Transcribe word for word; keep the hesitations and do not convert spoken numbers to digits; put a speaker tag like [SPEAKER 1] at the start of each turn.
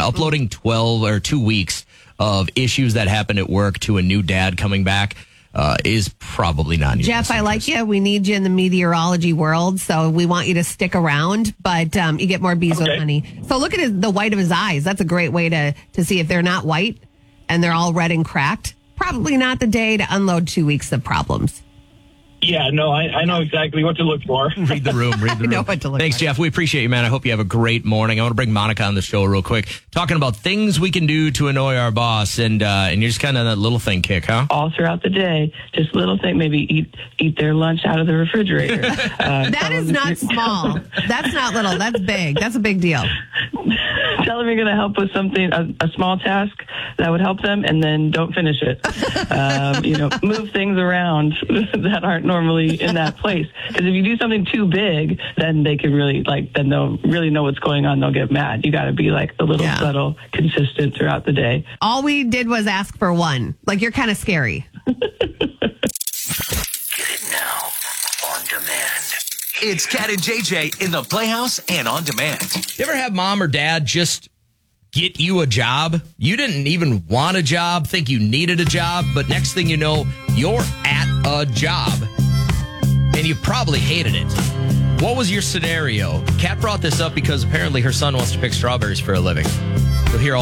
[SPEAKER 1] uploading twelve or two weeks of issues that happened at work to a new dad coming back uh, is probably not.
[SPEAKER 2] Jeff, I like you. We need you in the meteorology world, so we want you to stick around, but um, you get more bees
[SPEAKER 3] Okay.
[SPEAKER 2] with honey. So look at his, the white of his eyes. That's a great way to, to see if they're not white and they're all red and cracked. Probably not the day to unload two weeks of problems.
[SPEAKER 3] Yeah, no, I, I know exactly what to look for.
[SPEAKER 1] Read the room. Read the
[SPEAKER 2] I know
[SPEAKER 1] room.
[SPEAKER 2] what to look
[SPEAKER 1] Thanks,
[SPEAKER 2] for.
[SPEAKER 1] Jeff. We appreciate you, man. I hope you have a great morning. I want to bring Monica on the show real quick, talking about things we can do to annoy our boss, and uh, and you're just kind of that little thing kick, huh?
[SPEAKER 4] All throughout the day, just little thing, maybe eat eat their lunch out of the refrigerator. Uh,
[SPEAKER 2] That is not small. That's not little. That's big. That's a big deal.
[SPEAKER 4] Tell them you're going to help with something, a, a small task that would help them, and then don't finish it. Um, you know, move things around that aren't normally in that place. Because if you do something too big, then they can really, like, then they'll really know what's going on. They'll get mad. You got to be, like, a little
[SPEAKER 2] Yeah.
[SPEAKER 4] subtle, consistent throughout the day.
[SPEAKER 2] All we did was ask for one. Like, you're kind of scary.
[SPEAKER 5] Get it now on demand. It's Cat and J J in the Playhouse and on demand.
[SPEAKER 1] You ever have mom or dad just get you a job? You didn't even want a job, think you needed a job, but next thing you know, you're at a job and you probably hated it. What was your scenario? Kat brought this up because apparently her son wants to pick strawberries for a living. You'll hear all